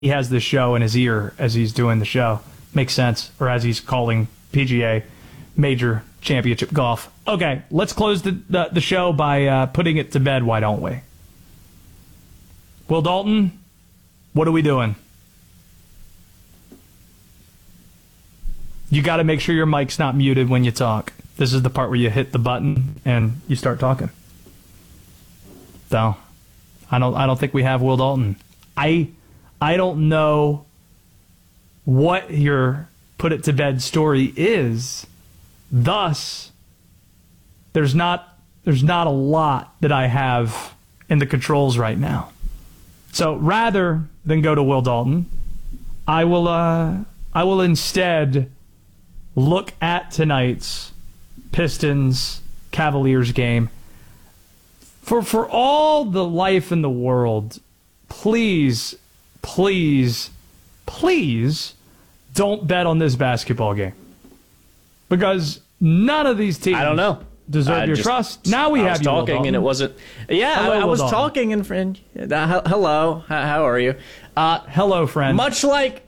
he has this show in his ear as he's doing the show. Makes sense. Or as he's calling PGA Major Championship Golf. Okay, let's close the show by putting it to bed, why don't we? Will Dalton, what are we doing? You got to make sure your mic's not muted when you talk. This is the part where you hit the button and you start talking. So, I don't think we have Will Dalton. I don't know what your put it to bed story is. Thus, there's not a lot that I have in the controls right now. So rather than go to Will Dalton, I will instead look at tonight's Pistons Cavaliers game. For all the life in the world, please don't bet on this basketball game. Because none of these teams, I don't know, deserve your trust. Now we have you, talking, and it wasn't. Yeah, I was talking, and friend. Hello, how are you? Hello, friend. Much like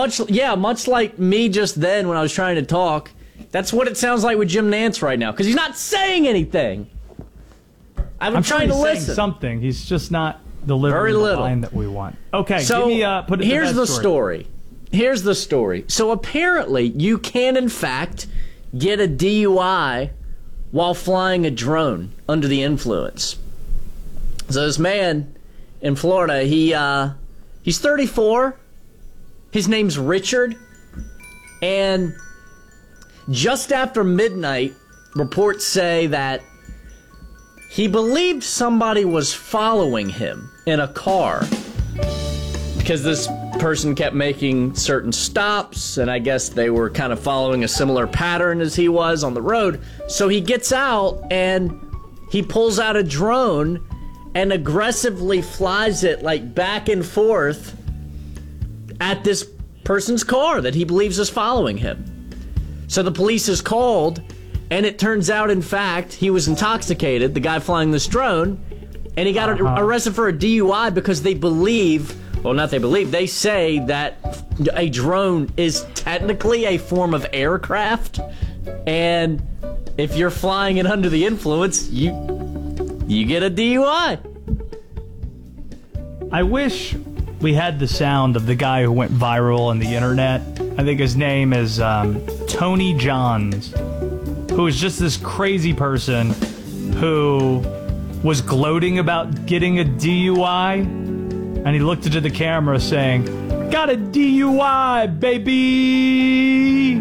me just then when I was trying to talk. That's what it sounds like with Jim Nantz right now, because he's not saying anything. I'm trying to listen. Something. He's just not delivering the line that we want. Okay, so put it here's the story. Here's the story. So apparently, you can in fact get a DUI while flying a drone under the influence. So this man in Florida, he's 34. His name's Richard, and just after midnight, reports say that he believed somebody was following him in a car because this person kept making certain stops, and I guess they were kind of following a similar pattern as he was on the road. So he gets out and he pulls out a drone and aggressively flies it like back and forth at this person's car that he believes is following him. So the police is called, and it turns out, in fact, he was intoxicated, the guy flying this drone, and he got arrested for a DUI because they say that a drone is technically a form of aircraft, and if you're flying it under the influence, you get a DUI. I wish we had the sound of the guy who went viral on the internet. I think his name is Tony Johns, who is just this crazy person who was gloating about getting a DUI, and he looked into the camera saying, "Got a DUI, baby!"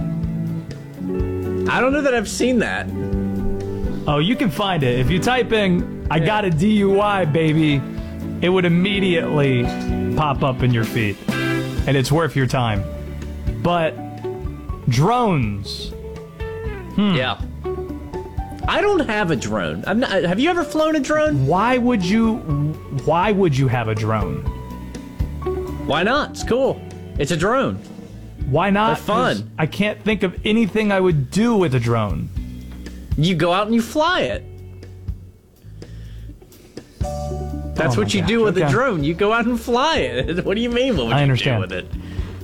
I don't know that I've seen that. Oh, you can find it. If you type in, "I got a DUI, baby," it would immediately pop up in your feed. And it's worth your time. But drones. Yeah. I don't have a drone. Have you ever flown a drone? Why would you have a drone? Why not? It's cool. It's a drone. Why not? They're fun. I can't think of anything I would do with a drone. You go out and you fly it. That's what you do with a drone. You go out and fly it. What do you mean? What would you do with it?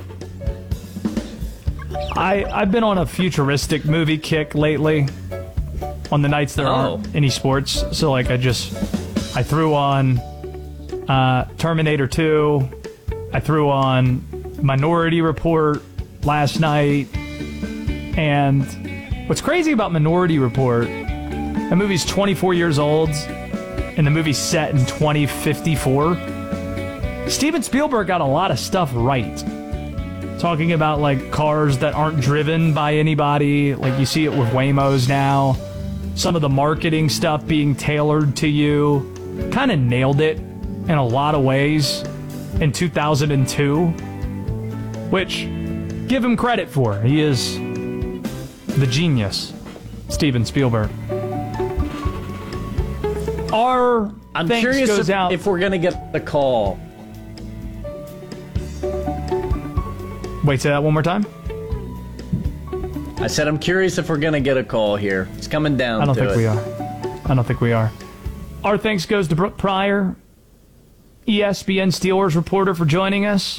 I've been on a futuristic movie kick lately. On the nights there aren't any sports, so like I threw on Terminator 2. I threw on Minority Report last night. And what's crazy about Minority Report, that movie's 24 years old, and the movie's set in 2054. Steven Spielberg got a lot of stuff right. Talking about like cars that aren't driven by anybody, like you see it with Waymos now. Some of the marketing stuff being tailored to you. Kind of nailed it in a lot of ways in 2002. Which, give him credit for. He is the genius, Steven Spielberg. I'm curious if we're going to get the call. Wait, say that one more time? I said I'm curious if we're going to get a call here. It's coming down to it. I don't think we are. Our thanks goes to Brooke Pryor, ESPN Steelers reporter, for joining us.